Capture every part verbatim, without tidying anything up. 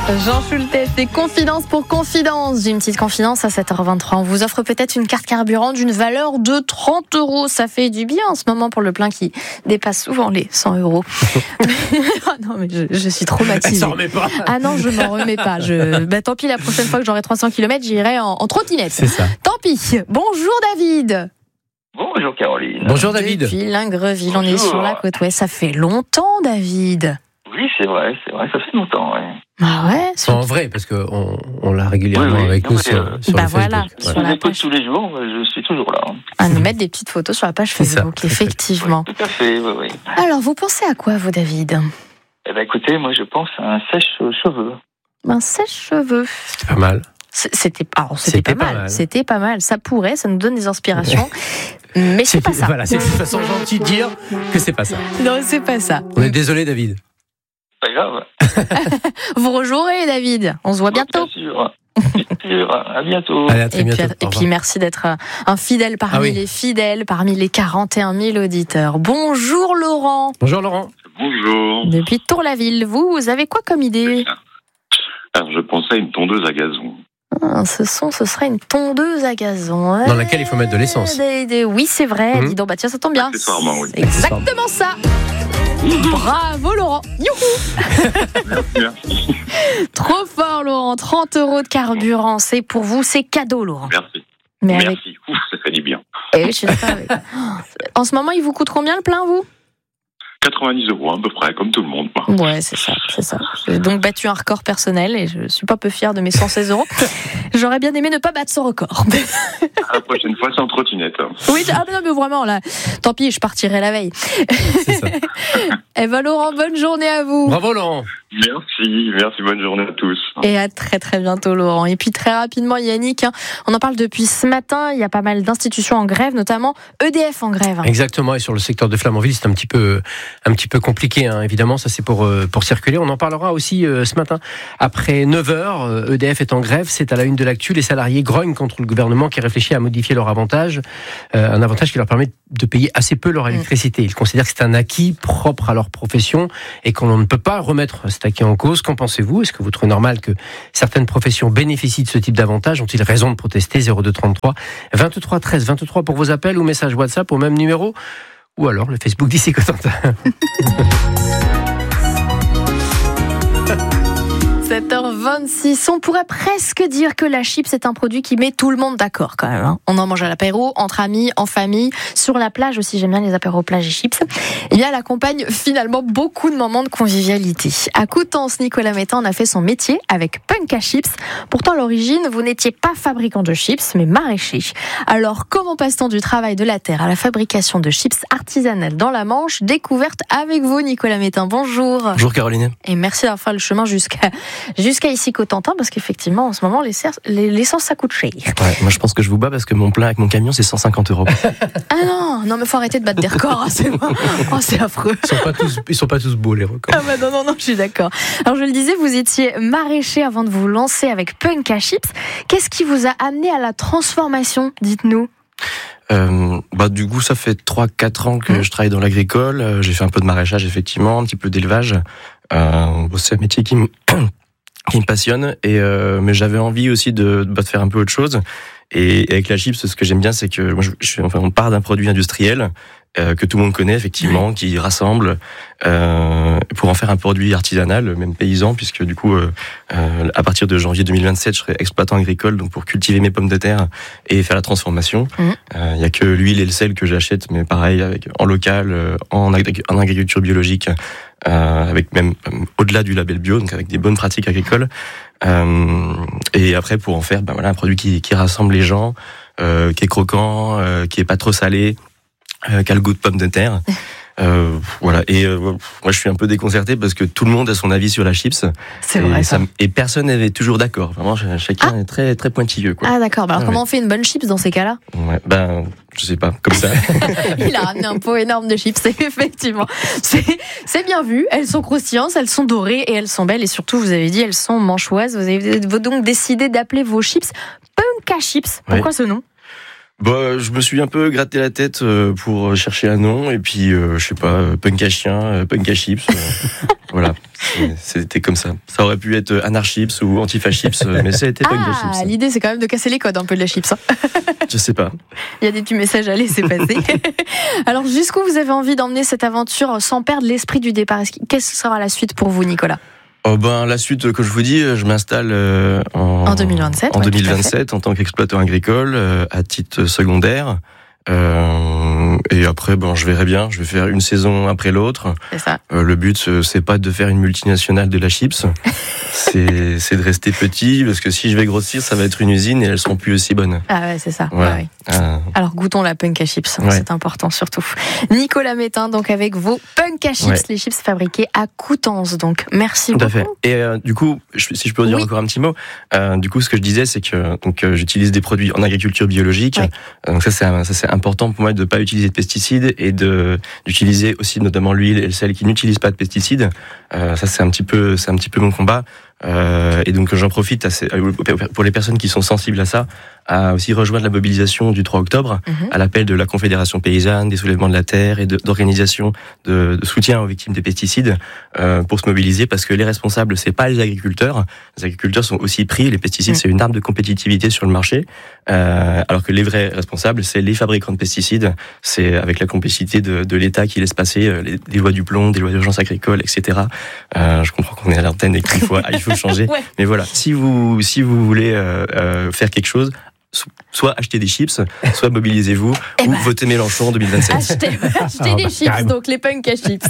Jean Schultes, c'est Confidence pour Confidence. J'ai une petite confidence à sept heures vingt-trois. On vous offre peut-être une carte carburant d'une valeur de trente euros. Ça fait du bien en ce moment pour le plein qui dépasse souvent les cent euros. Ah non, mais je, je suis traumatisée. Elle s'en remet pas. Ah non, je m'en remets pas. Je... Bah, tant pis, la prochaine fois que j'aurai trois cents kilomètres, j'irai en, en trottinette. C'est ça. Tant pis. Bonjour David. Bonjour Caroline. Bonjour David. Depuis Lingreville, on est Bonjour. sur la côte ouest. Ça fait longtemps, David. Oui, c'est vrai, c'est vrai, ça fait longtemps, ouais. Ah ouais. En vrai, parce qu'on on l'a régulièrement Oui, oui. avec Non, nous mais, sur, euh, sur bah le voilà, Facebook. sur Je la vous écoute page. tous les jours, je suis toujours là. À nous mettre des petites photos sur la page C'est ça, Facebook, tout à fait. effectivement. Tout à fait, oui, oui. Alors, vous pensez à quoi, vous, David? Eh ben, écoutez, moi, je pense à un sèche-cheveux. Un sèche-cheveux. C'est pas mal. C- C'était, alors, c'était, C'était pas, pas mal. mal. C'était pas mal. Ça pourrait, ça nous donne des inspirations. Mais c'est pas ça. Voilà, c'est une façon gentille de dire que c'est pas ça. Non, c'est pas ça. On est désolé, David. Pas grave. Vous rejouerez, David. On se voit bientôt. Bien sûr. Bien sûr. À bientôt. Allez, à très Et puis, bientôt. et Au puis revoir. merci d'être un- un fidèle parmi Ah oui. les fidèles, parmi les quarante et un mille auditeurs. Bonjour Laurent, Bonjour Laurent. Bonjour. depuis Tour-la-Ville. Vous, vous avez quoi comme idée? Alors, je pensais à une tondeuse à gazon. Ah, ce son, ce serait une tondeuse à gazon. Dans laquelle il faut mettre de l'essence. Des- des- Oui, c'est vrai. Mhm. Dis donc, bah tiens, ça tombe bien. Accessoirement, oui. C'est exactement ça. Bravo Laurent. Youhou. Merci. Trop fort Laurent. trente euros de carburant, c'est pour vous, c'est cadeau Laurent. Merci. Mais avec... Merci. Ouf, ça fait du bien. Eh oui, je suis d'accord avec... En ce moment, il vous coûte combien le plein, vous? quatre-vingt-dix euros, à peu près, comme tout le monde. moi. Ouais, c'est ça, c'est ça. J'ai donc battu un record personnel et je suis pas peu fière de mes cent seize euros. J'aurais bien aimé ne pas battre ce record. À la prochaine fois, c'est en trottinette. Oui, ah non, mais vraiment, là, tant pis, je partirai la veille. C'est ça. Eh ben, Laurent, bonne journée à vous. Bravo Laurent. Merci. Merci, bonne journée à tous. Et à très très bientôt Laurent. Et puis très rapidement Yannick, hein, on en parle depuis ce matin, il y a pas mal d'institutions en grève, notamment E D F en grève. Exactement, et sur le secteur de Flamanville, c'est un petit peu, un petit peu compliqué, hein. Évidemment, ça c'est pour, euh, pour circuler. On en parlera aussi euh, ce matin. Après neuf heures, euh, E D F est en grève, c'est à la une de l'actu. Les salariés grognent contre le gouvernement qui réfléchit à modifier leur avantage, euh, un avantage qui leur permet de payer assez peu leur électricité. Ils considèrent que c'est un acquis propre à leur profession et qu'on ne peut pas remettre cet acquis en cause. Qu'en pensez-vous? Est-ce que vous trouvez normal que certaines professions bénéficient de ce type d'avantage? Ont-ils raison de protester? Zéro deux trente-trois vingt-trois treize vingt-trois pour vos appels ou messages WhatsApp au même numéro, ou alors le Facebook d'Ici Cotentin. sept heures vingt-six, on pourrait presque dire que la chips est un produit qui met tout le monde d'accord quand même. Hein. On en mange à l'apéro, entre amis, en famille, sur la plage aussi, j'aime bien les apéros plage et chips. Et bien elle accompagne finalement beaucoup de moments de convivialité. À Coutances, Nicolas Métain en a fait son métier avec Punk à Chips. Pourtant à l'origine, vous n'étiez pas fabricant de chips, mais maraîcher. Alors comment passe-t-on du travail de la terre à la fabrication de chips artisanales dans la Manche? Découverte avec vous Nicolas Métain, bonjour. Bonjour Caroline. Et merci d'avoir fait le chemin jusqu'à jusqu'à ici Cotentin, parce qu'effectivement, en ce moment, l'essence, l'essence ça coûte cher. Ouais, moi je pense que je vous bats parce que mon plein avec mon camion c'est cent cinquante euros. Ah non, non, mais faut arrêter de battre des records, hein, c'est bon. Oh, c'est affreux. Ils sont pas tous, ils sont pas tous beaux, les records. Ah bah non, non, non, je suis d'accord. Alors je le disais, vous étiez maraîcher avant de vous lancer avec Punk à Chips. Qu'est-ce qui vous a amené à la transformation, dites-nous? Euh, bah du coup ça fait trois quatre ans que Mmh. je travaille dans l'agricole. Euh, J'ai fait un peu de maraîchage effectivement, un petit peu d'élevage. Euh, bon, c'est un métier qui me qui me passionne et euh, mais j'avais envie aussi de, bah, de faire un peu autre chose. Et, et avec la chips, ce que j'aime bien, c'est que moi, je, je, enfin, on part d'un produit industriel euh, que tout le monde connaît effectivement, qui rassemble euh, pour en faire un produit artisanal, même paysan, puisque du coup, euh, euh, à partir de janvier deux mille vingt-sept, je serai exploitant agricole, donc pour cultiver mes pommes de terre et faire la transformation. Il Mmh. euh, y a que l'huile et le sel que j'achète, mais pareil, avec en local, euh, en, agri- en agriculture biologique, euh, avec même euh, au-delà du label bio, donc avec des bonnes pratiques agricoles. Euh, et après, pour en faire, ben voilà, un produit qui, qui rassemble les gens, euh, qui est croquant, euh, qui est pas trop salé, euh, qui a le goût de pomme de terre. Euh, voilà. Et euh, moi, je suis un peu déconcerté parce que tout le monde a son avis sur la chips. C'est et, vrai ça. ça, et personne n'est toujours d'accord. Vraiment, chacun Ah. est très très pointilleux, quoi. Ah d'accord, bah alors Ah, comment ouais. on fait une bonne chips dans ces cas-là? Ouais, ben, je sais pas, comme ça. Il a ramené un pot énorme de chips, effectivement. C'est, c'est bien vu, elles sont croustillantes, elles sont dorées et elles sont belles. Et surtout, vous avez dit, elles sont manchoises. Vous avez donc décidé d'appeler vos chips Punk à Chips. Pourquoi Oui. ce nom? Bah, je me suis un peu gratté la tête euh, pour chercher un nom et puis euh, je sais pas, euh, punk à chien, euh, punk à chips, euh, voilà, c'est- c'était comme ça. Ça aurait pu être anarchips ou antifa-chips, euh, mais ça a été punk à Ah, chips. l'idée c'est quand même de casser les codes un peu de la chips. hein. Je sais pas. Il y a des petits messages à laisser passer. Alors jusqu'où vous avez envie d'emmener cette aventure sans perdre l'esprit du départ? Est-ce que- Qu'est-ce que sera la suite pour vous, Nicolas? Oh ben la suite, comme je vous dis, je m'installe euh, en, En deux mille vingt-sept, en ouais, deux tout à mille vingt-sept en tant qu'exploitant agricole euh, à titre secondaire. Euh, et après, bon, je verrai bien. Je vais faire une saison après l'autre. C'est ça. Euh, le but, euh, c'est pas de faire une multinationale de la chips. c'est, c'est de rester petit, parce que si je vais grossir, ça va être une usine et elles seront plus aussi bonnes. Ah ouais, c'est ça. Voilà. Ouais, ouais. Euh, Alors goûtons la punk à chips, Ouais. c'est important surtout. Nicolas Métain, donc avec vos punk à chips, Ouais. les chips fabriqués à Coutances. Donc merci Tout beaucoup. à fait. Et euh, du coup, je- si je peux dire Oui. encore un petit mot, euh, du coup, ce que je disais, c'est que donc euh, j'utilise des produits en agriculture biologique. Ouais. Euh, Donc ça, c'est un- ça c'est important pour moi de ne pas utiliser de pesticides et de d'utiliser aussi notamment l'huile et le sel qui n'utilisent pas de pesticides. Euh, ça, c'est un petit peu, c'est un petit peu mon combat. Euh, et donc j'en profite assez, pour les personnes qui sont sensibles à ça, à aussi rejoindre la mobilisation du trois octobre, Mhm. à l'appel de la Confédération paysanne, des soulèvements de la terre et de- d'organisations de, de soutien aux victimes des pesticides, euh, pour se mobiliser, parce que les responsables, c'est pas les agriculteurs. Les agriculteurs sont aussi pris. Les pesticides, Mhm. c'est une arme de compétitivité sur le marché, euh, alors que les vrais responsables, c'est les fabricants de pesticides. C'est avec la complicité de, de l'État qui laisse passer euh, les, les lois du plomb, des lois d'urgence agricole, et cetera. Euh, je comprends qu'on est à l'antenne et qu'il faut, il faut changer. Ouais. Mais voilà, si vous, si vous voulez euh, euh, faire quelque chose, so- soit achetez des chips, soit mobilisez-vous, Eh ou ben. votez Mélenchon en deux mille vingt-sept. Achetez, achetez Ah, des bah, chips, carrément. donc les punk à chips.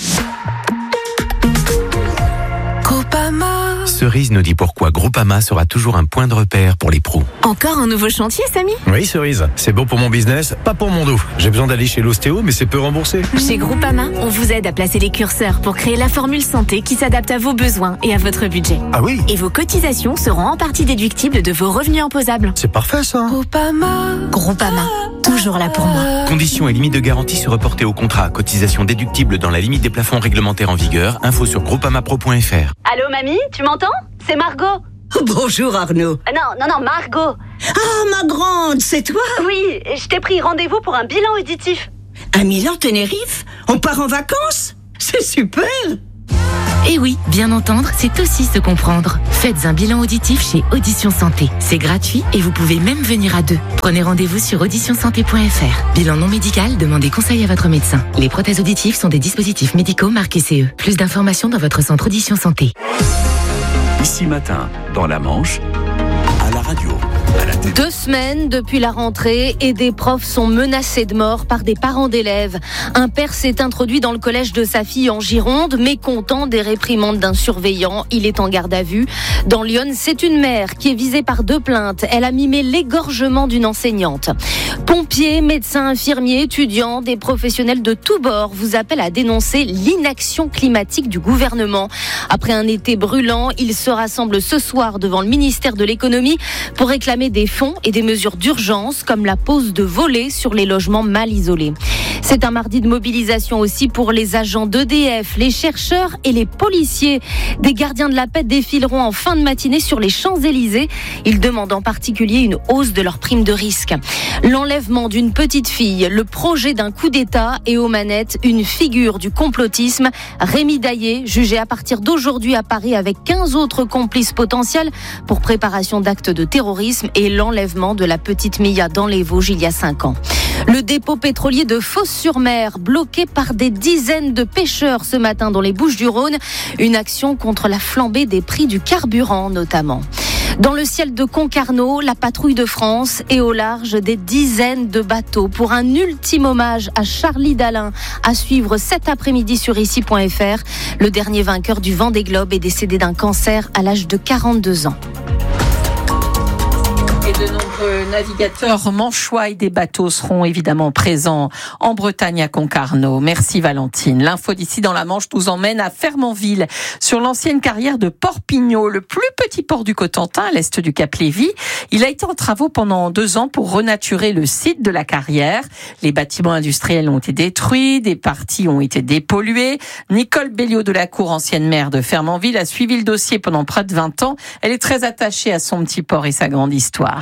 Cerise nous dit pourquoi Groupama sera toujours un point de repère pour les pros. Encore un nouveau chantier, Samy? Oui, Cerise, c'est bon pour mon business, pas pour mon dos. J'ai besoin d'aller chez l'ostéo, mais c'est peu remboursé. Chez Groupama, on vous aide à placer les curseurs pour créer la formule santé qui s'adapte à vos besoins et à votre budget. Ah oui, Et vos cotisations seront en partie déductibles de vos revenus imposables. c'est parfait ça. Groupama, toujours là pour moi. Conditions et limites de garantie se reporter au contrat. Cotisation déductible dans la limite des plafonds réglementaires en vigueur. Info sur groupamapro point f r. Allô, mamie, tu m'entends? C'est Margot. Bonjour Arnaud. Ah non, non, non, Margot. Ah, ma grande, c'est toi? Oui, je t'ai pris rendez-vous pour un bilan auditif. À Milan, Tenerife? On part en vacances? C'est super. Et oui, bien entendre, c'est aussi se comprendre. Faites un bilan auditif chez Audition Santé. C'est gratuit et vous pouvez même venir à deux. Prenez rendez-vous sur audition santé point f r. Bilan non médical, demandez conseil à votre médecin. Les prothèses auditives sont des dispositifs médicaux marqués C E. Plus d'informations dans votre centre Audition Santé. Ici matin, dans la Manche, à la radio, à la télé. Deux semaines depuis la rentrée et des profs sont menacés de mort par des parents d'élèves. Un père s'est introduit dans le collège de sa fille en Gironde, mécontent des réprimandes d'un surveillant. Il est en garde à vue. Dans Lyon, c'est une mère qui est visée par deux plaintes. Elle a mimé l'égorgement d'une enseignante. Pompiers, médecins, infirmiers, étudiants, des professionnels de tous bords vous appellent à dénoncer l'inaction climatique du gouvernement. Après un été brûlant, ils se rassemblent ce soir devant le ministère de l'économie pour réclamer des fonds et des mesures d'urgence comme la pose de volets sur les logements mal isolés. C'est un mardi de mobilisation aussi pour les agents d'E D F, les chercheurs et les policiers. Des gardiens de la paix défileront en fin de matinée sur les Champs-Élysées. Ils demandent en particulier une hausse de leur prime de risque. L'enlèvement d'une petite fille, le projet d'un coup d'État et aux manettes, une figure du complotisme. Rémi Daillé, jugé à partir d'aujourd'hui à Paris avec quinze autres complices potentiels pour préparation d'actes de terrorisme et l'enlèvement de la petite Mia dans les Vosges il y a cinq ans. Le dépôt pétrolier de Fos-sur-Mer, bloqué par des dizaines de pêcheurs ce matin dans les Bouches-du-Rhône. Une action contre la flambée des prix du carburant notamment. Dans le ciel de Concarneau, la patrouille de France est au large des dizaines de bateaux pour un ultime hommage à Charlie Dalin, à suivre cet après-midi sur ici point f r. Le dernier vainqueur du Vendée Globe est décédé d'un cancer à l'âge de quarante-deux ans. Et de nombreux navigateurs manchois et des bateaux seront évidemment présents en Bretagne à Concarneau. Merci Valentine. L'info d'ici dans la Manche nous emmène à Fermanville, sur l'ancienne carrière de Port-Pignot, le plus petit port du Cotentin, à l'est du Cap Lévy. Il a été en travaux pendant deux ans pour renaturer le site de la carrière. Les bâtiments industriels ont été détruits, des parties ont été dépolluées. Nicole Belliot de la Cour, ancienne maire de Fermanville, a suivi le dossier pendant près de vingt ans. Elle est très attachée à son petit port et sa grande histoire. Donc,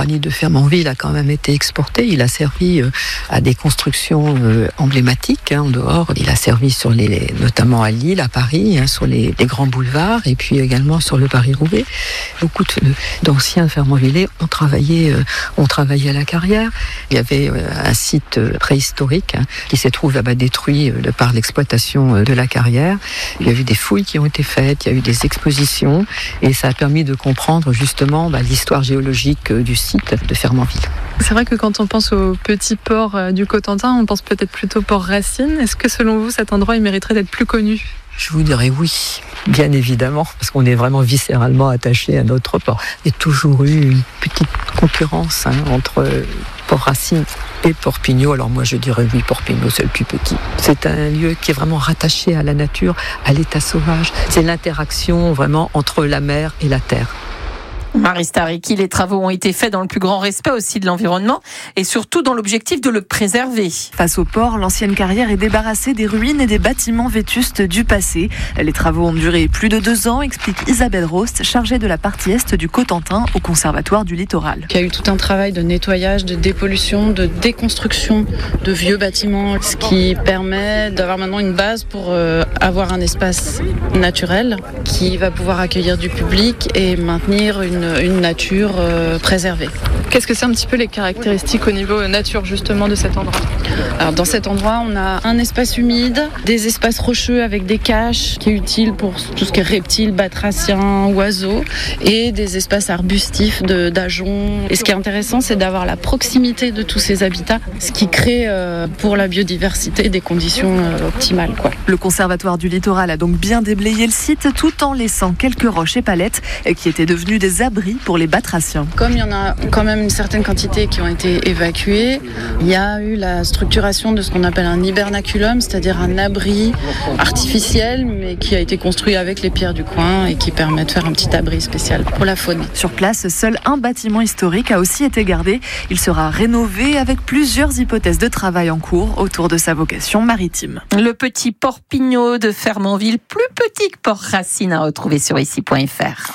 compagnie de Fermanville a quand même été exporté. Il a servi à des constructions emblématiques hein, en dehors. Il a servi sur les, notamment à Lille, à Paris, hein, sur les, les grands boulevards et puis également sur le Paris-Roubaix. Beaucoup de, d'anciens Fermanvillais ont travaillé, ont travaillé à la Carrière. Il y avait un site préhistorique hein, qui s'est trouvé bah, détruit de par l'exploitation de la Carrière. Il y a eu des fouilles qui ont été faites, il y a eu des expositions et ça a permis de comprendre justement bah, l'histoire géologique du site de Fermanville. C'est vrai que quand on pense au petit port du Cotentin, on pense peut-être plutôt port Racine. Est-ce que selon vous, cet endroit il mériterait d'être plus connu ? Je vous dirais oui, bien évidemment, parce qu'on est vraiment viscéralement attaché à notre port. Il y a toujours eu une petite concurrence hein, entre Port Racine et Port Pignot. Alors moi je dirais oui, Port Pignot c'est le plus petit. C'est un lieu qui est vraiment rattaché à la nature, à l'état sauvage. C'est l'interaction vraiment entre la mer et la terre. Marie Staricki, les travaux ont été faits dans le plus grand respect aussi de l'environnement et surtout dans l'objectif de le préserver. Face au port, l'ancienne carrière est débarrassée des ruines et des bâtiments vétustes du passé. Les travaux ont duré plus de deux ans, explique Isabelle Rost, chargée de la partie est du Cotentin au Conservatoire du Littoral. Il y a eu tout un travail de nettoyage, de dépollution, de déconstruction de vieux bâtiments, ce qui permet d'avoir maintenant une base pour euh, avoir un espace naturel qui va pouvoir accueillir du public et maintenir une une nature euh, préservée. Qu'est-ce que c'est un petit peu les caractéristiques au niveau nature justement de cet endroit ? Alors dans cet endroit, on a un espace humide, des espaces rocheux avec des caches qui est utile pour tout ce qui est reptiles, batraciens, oiseaux et des espaces arbustifs de, d'ajoncs. Et ce qui est intéressant, c'est d'avoir la proximité de tous ces habitats, ce qui crée euh, pour la biodiversité des conditions euh, optimales, quoi. Le Conservatoire du Littoral a donc bien déblayé le site tout en laissant quelques roches et palettes qui étaient devenues des abris pour les batraciens. Comme il y en a quand même une certaine quantité qui ont été évacuées, il y a eu la structuration de ce qu'on appelle un hibernaculum, c'est-à-dire un abri artificiel mais qui a été construit avec les pierres du coin et qui permet de faire un petit abri spécial pour la faune. Sur place, seul un bâtiment historique a aussi été gardé. Il sera rénové avec plusieurs hypothèses de travail en cours autour de sa vocation maritime. Le petit port Pignot de Fermanville, plus petit que port Racine, à retrouver sur ici point f r.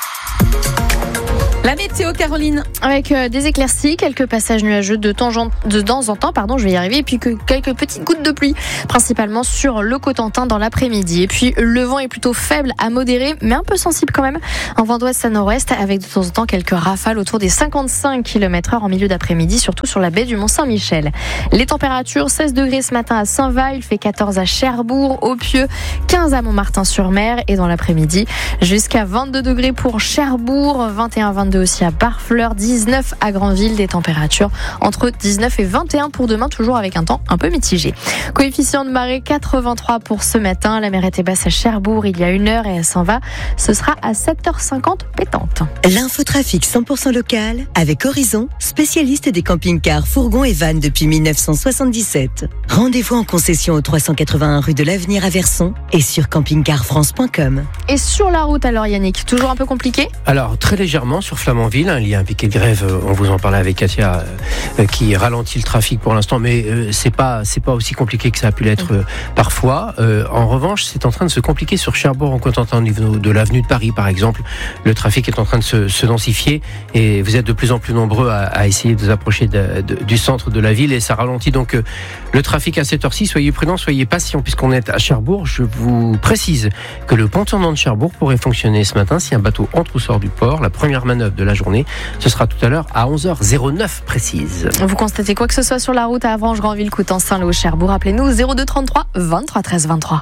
La météo, Caroline. Avec euh, des éclaircies, quelques passages nuageux de temps, de temps en temps, pardon, je vais y arriver, et puis que quelques petites gouttes de pluie, principalement sur le Cotentin dans l'après-midi. Et puis le vent est plutôt faible à modéré, mais un peu sensible quand même. En vent d'ouest à nord-ouest, avec de temps en temps quelques rafales autour des cinquante-cinq kilomètres heure en milieu d'après-midi, surtout sur la baie du Mont-Saint-Michel. Les températures, seize degrés ce matin à Saint-Va, il fait quatorze à Cherbourg, au Pieux, quinze à Montmartin-sur-Mer, et dans l'après-midi, jusqu'à vingt-deux degrés pour Cherbourg, vingt et un à vingt-deux aussi à Barfleur, dix-neuf à Granville, des températures entre dix-neuf et vingt et un pour demain, toujours avec un temps un peu mitigé. Coefficient de marée quatre-vingt-trois pour ce matin, la mer était basse à Cherbourg il y a une heure et à Saint-Va, ce sera à sept heures cinquante pétante. L'infotrafic cent pour cent local avec Horizon, spécialiste des camping-cars, fourgons et vannes depuis dix-neuf cent soixante-dix-sept. Rendez-vous en concession au trois cent quatre-vingt-un rue de l'Avenir à Verson et sur camping car france point com. Et sur la route alors Yannick, toujours un peu compliqué ? Alors très légèrement sur Flamanville, hein, il y a un piquet de grève, on vous en parlait avec Katia, euh, qui ralentit le trafic pour l'instant, mais euh, c'est pas c'est pas aussi compliqué que ça a pu l'être euh, parfois. Euh, en revanche, c'est en train de se compliquer sur Cherbourg en Cotentin au niveau de l'avenue de Paris par exemple. Le trafic est en train de se, se densifier et vous êtes de plus en plus nombreux à, à essayer de vous approcher de, de, du centre de la ville et ça ralentit donc euh, le trafic à cette heure-ci. Soyez prudents, soyez patients puisqu'on est à Cherbourg. Je vous précise que le pont tournant de Cherbourg pourrait fonctionner ce matin si un bateau entre ou sort du port. La première manœuvre de la journée, ce sera tout à l'heure à onze heures neuf précise. Vous constatez quoi que ce soit sur la route à Avranches, Granville, Coutances, Saint-Lô, Cherbourg, appelez-nous zéro deux trente-trois vingt-trois treize vingt-trois.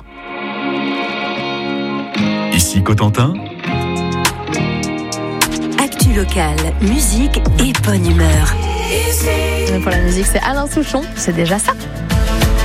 Ici Cotentin. Actu locale, musique et bonne humeur. Pour la musique, c'est Alain Souchon, c'est déjà ça.